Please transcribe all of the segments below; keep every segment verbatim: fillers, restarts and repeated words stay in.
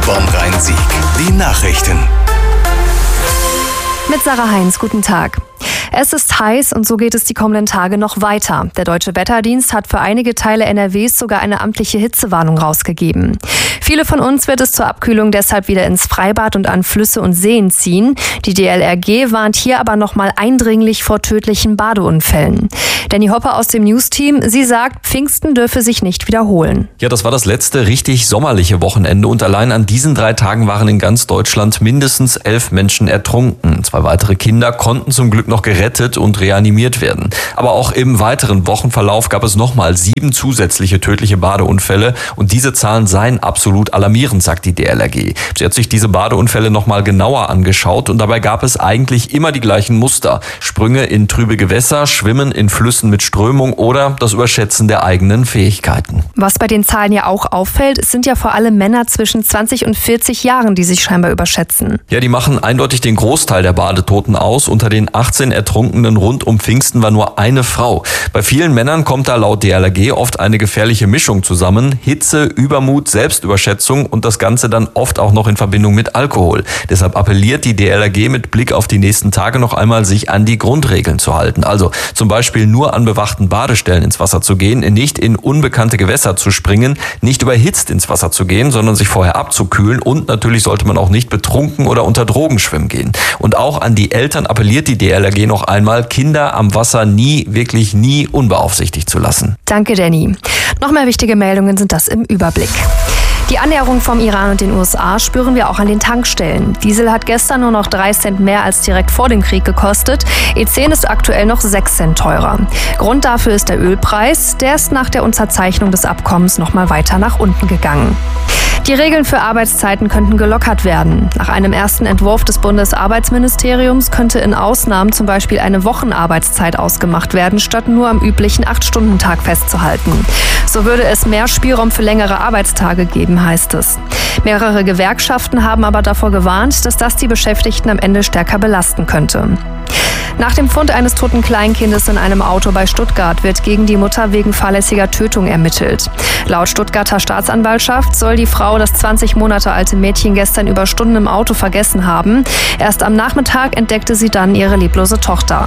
Bonn-Rhein-Sieg. Die Nachrichten. Mit Sarah Heinz, guten Tag. Es ist heiß und so geht es die kommenden Tage noch weiter. Der Deutsche Wetterdienst hat für einige Teile N R Ws sogar eine amtliche Hitzewarnung rausgegeben. Viele von uns wird es zur Abkühlung deshalb wieder ins Freibad und an Flüsse und Seen ziehen. Die D L R G warnt hier aber nochmal eindringlich vor tödlichen Badeunfällen. Danny Hopper aus dem News-Team, sie sagt, Pfingsten dürfe sich nicht wiederholen. Ja, das war das letzte richtig sommerliche Wochenende und allein an diesen drei Tagen waren in ganz Deutschland mindestens elf Menschen ertrunken. Zwei weitere Kinder konnten zum Glück noch gerettet und reanimiert werden. Aber auch im weiteren Wochenverlauf gab es nochmal sieben zusätzliche tödliche Badeunfälle und diese Zahlen seien absolut alarmierend, sagt die D L R G. Sie hat sich diese Badeunfälle nochmal genauer angeschaut und dabei gab es eigentlich immer die gleichen Muster. Sprünge in trübe Gewässer, Schwimmen in Flüssen mit Strömung oder das Überschätzen der eigenen Fähigkeiten. Was bei den Zahlen ja auch auffällt, es sind ja vor allem Männer zwischen zwanzig und vierzig Jahren, die sich scheinbar überschätzen. Ja, die machen eindeutig den Großteil der Badetoten aus. Unter den achtzehn Ertrunkenen rund um Pfingsten war nur eine Frau. Bei vielen Männern kommt da laut D L R G oft eine gefährliche Mischung zusammen. Hitze, Übermut, Selbstüberschätzung und das Ganze dann oft auch noch in Verbindung mit Alkohol. Deshalb appelliert die D L R G mit Blick auf die nächsten Tage noch einmal, sich an die Grundregeln zu halten. Also zum Beispiel nur an bewachten Badestellen ins Wasser zu gehen, nicht in unbekannte Gewässer zu springen, nicht überhitzt ins Wasser zu gehen, sondern sich vorher abzukühlen und natürlich sollte man auch nicht betrunken oder unter Drogen schwimmen gehen. Und auch an die Eltern appelliert die D L R G noch einmal, Kinder am Wasser nie, wirklich nie unbeaufsichtigt zu lassen. Danke, Danny. Noch mehr wichtige Meldungen sind das im Überblick. Die Annäherung vom Iran und den U S A spüren wir auch an den Tankstellen. Diesel hat gestern nur noch drei Cent mehr als direkt vor dem Krieg gekostet. E zehn ist aktuell noch sechs Cent teurer. Grund dafür ist der Ölpreis. Der ist nach der Unterzeichnung des Abkommens noch mal weiter nach unten gegangen. Die Regeln für Arbeitszeiten könnten gelockert werden. Nach einem ersten Entwurf des Bundesarbeitsministeriums könnte in Ausnahmen zum Beispiel eine Wochenarbeitszeit ausgemacht werden, statt nur am üblichen acht-Stunden-Tag festzuhalten. So würde es mehr Spielraum für längere Arbeitstage geben, heißt es. Mehrere Gewerkschaften haben aber davor gewarnt, dass das die Beschäftigten am Ende stärker belasten könnte. Nach dem Fund eines toten Kleinkindes in einem Auto bei Stuttgart wird gegen die Mutter wegen fahrlässiger Tötung ermittelt. Laut Stuttgarter Staatsanwaltschaft soll die Frau das zwanzig Monate alte Mädchen gestern über Stunden im Auto vergessen haben. Erst am Nachmittag entdeckte sie dann ihre leblose Tochter.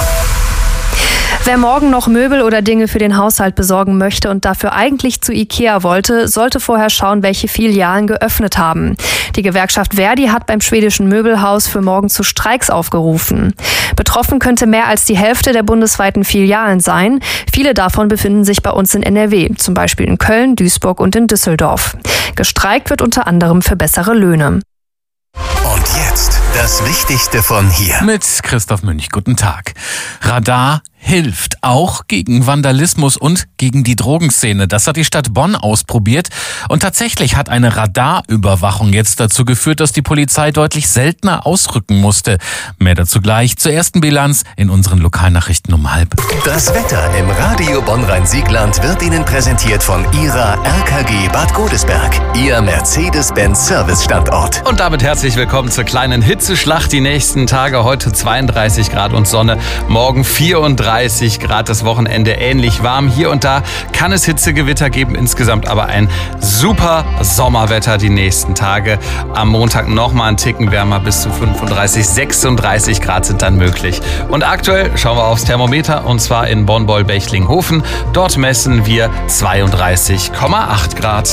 Wer morgen noch Möbel oder Dinge für den Haushalt besorgen möchte und dafür eigentlich zu Ikea wollte, sollte vorher schauen, welche Filialen geöffnet haben. Die Gewerkschaft Verdi hat beim schwedischen Möbelhaus für morgen zu Streiks aufgerufen. Betroffen könnte mehr als die Hälfte der bundesweiten Filialen sein. Viele davon befinden sich bei uns in N R W, zum Beispiel in Köln, Duisburg und in Düsseldorf. Gestreikt wird unter anderem für bessere Löhne. Und jetzt das Wichtigste von hier. Mit Christoph Münch, guten Tag. Radar hilft auch gegen Vandalismus und gegen die Drogenszene. Das hat die Stadt Bonn ausprobiert. Und tatsächlich hat eine Radarüberwachung jetzt dazu geführt, dass die Polizei deutlich seltener ausrücken musste. Mehr dazu gleich zur ersten Bilanz in unseren Lokalnachrichten um halb. Das Wetter im Radio Bonn-Rhein-Siegland wird Ihnen präsentiert von Ihrer R K G Bad Godesberg, Ihr Mercedes-Benz-Service-Standort. Und damit herzlich willkommen zur kleinen Hitzeschlacht. Die nächsten Tage, heute zweiunddreißig Grad und Sonne, morgen vierunddreißig Grad, das Wochenende ähnlich warm. Hier und da kann es Hitzegewitter geben, insgesamt aber ein super Sommerwetter die nächsten Tage. Am Montag nochmal einen Ticken wärmer, bis zu fünfunddreißig, sechsunddreißig Grad sind dann möglich. Und aktuell schauen wir aufs Thermometer und zwar in Bonn-Boll-Bechlinghofen. Dort messen wir zweiunddreißig Komma acht Grad.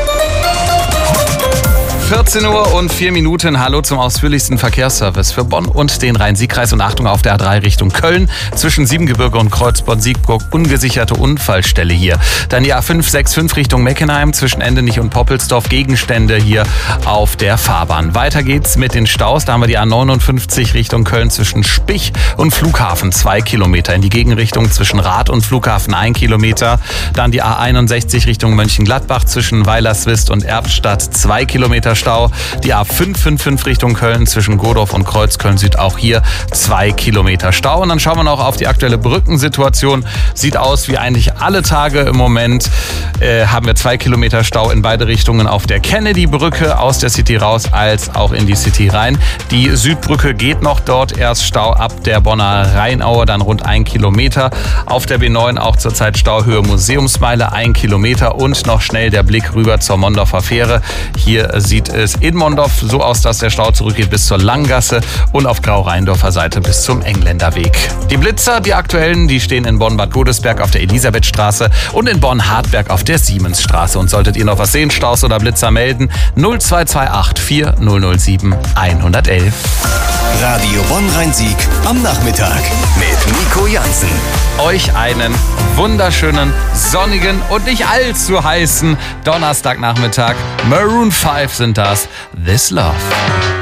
vierzehn Uhr und vier Minuten. Hallo zum ausführlichsten Verkehrsservice für Bonn und den Rhein-Sieg-Kreis. Und Achtung auf der A drei Richtung Köln. Zwischen Siebengebirge und Kreuzborn-Siegburg ungesicherte Unfallstelle hier. Dann die A fünf sechs fünf Richtung Meckenheim. Zwischen Endenich und Poppelsdorf Gegenstände hier auf der Fahrbahn. Weiter geht's mit den Staus. Da haben wir die A neunundfünfzig Richtung Köln zwischen Spich und Flughafen. Zwei Kilometer. In die Gegenrichtung zwischen Rath und Flughafen ein Kilometer. Dann die A einundsechzig Richtung Mönchengladbach zwischen Weilerswist und Erbstadt. Zwei Kilometer Stau. Die A fünf fünf fünf Richtung Köln zwischen Godorf und Kreuzköln Süd, auch hier zwei Kilometer Stau. Und dann schauen wir noch auf die aktuelle Brückensituation. Sieht aus wie eigentlich alle Tage im Moment. Äh, haben wir zwei Kilometer Stau in beide Richtungen auf der Kennedy-Brücke aus der City raus als auch in die City rein. Die Südbrücke geht noch, dort erst Stau ab der Bonner Rheinaue, dann rund ein Kilometer. Auf der B neun auch zurzeit Stauhöhe Museumsmeile ein Kilometer und noch schnell der Blick rüber zur Mondorfer Fähre. Hier sieht sieht es in Mondorf so aus, dass der Stau zurückgeht bis zur Langgasse und auf Grau-Rheindorfer Seite bis zum Engländerweg. Die Blitzer, die aktuellen, die stehen in Bonn-Bad Godesberg auf der Elisabethstraße und in Bonn-Hartberg auf der Siemensstraße. Und solltet ihr noch was sehen, Staus oder Blitzer melden, null zwei zwei acht vier null null sieben eins eins eins. Radio Bonn-Rhein-Sieg am Nachmittag mit Nico Jansen. Euch einen wunderschönen, sonnigen und nicht allzu heißen Donnerstagnachmittag. Maroon fünf sind das. This Love.